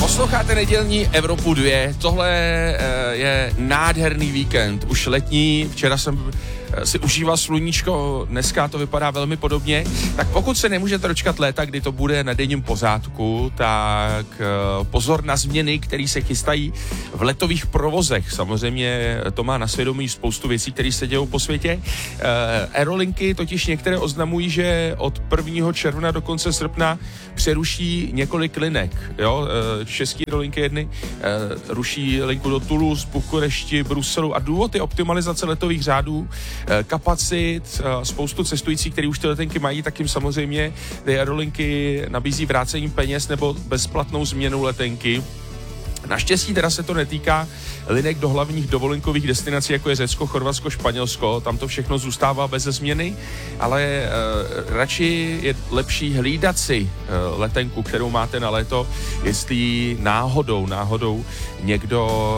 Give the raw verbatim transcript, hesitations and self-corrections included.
Posloucháte nedělní Evropu dva, tohle je nádherný víkend, už letní, včera jsem si užíval sluníčko, dneska to vypadá velmi podobně, tak pokud se nemůžete dočkat léta, kdy to bude na denním pořádku, tak pozor na změny, které se chystají v letových provozech. Samozřejmě to má na svědomí spoustu věcí, které se dějou po světě. Aerolinky totiž některé oznamují, že od prvního června do konce srpna přeruší několik linek. Jo? České aerolinky jedny ruší linku do Toulouse, Bukurešti, Bruselu a důvod je optimalizace letových řádů, kapacit, spoustu cestujících, kteří už ty letenky mají, tak jim samozřejmě ty aerolinky nabízí vrácením peněz nebo bezplatnou změnu letenky. Naštěstí teda se to netýká linek do hlavních dovolenkových destinací, jako je Řecko, Chorvatsko, Španělsko, tam to všechno zůstává beze změny, ale e, radši je lepší hlídat si e, letenku, kterou máte na léto, jestli náhodou, náhodou někdo